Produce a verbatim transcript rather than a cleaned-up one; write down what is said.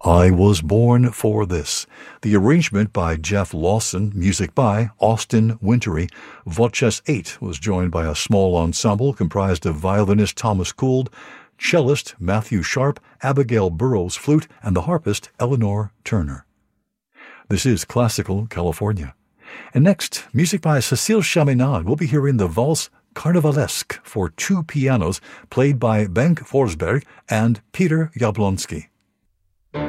I Was Born for This. The arrangement by Jeff Lawson, music by Austin Wintory. Voces eight was joined by a small ensemble comprised of violinist Thomas Gould, cellist Matthew Sharp, Abigail Burroughs flute, and the harpist Eleanor Turner. This is Classical California. And next, music by Cécile Chaminade. We'll be hearing the Valse Carnavalesque for two pianos, played by Bengt Forsberg and Peter Jablonski.